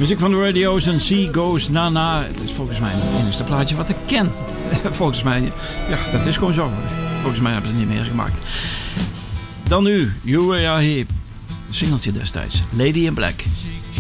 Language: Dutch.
Muziek van de radio's en Sea Goes Nana. Het is volgens mij het enige plaatje wat ik ken. Volgens mij, ja, dat is gewoon zo. Volgens mij hebben ze het niet meer gemaakt. Dan nu, Uriah Heep. Singeltje destijds, Lady in Black.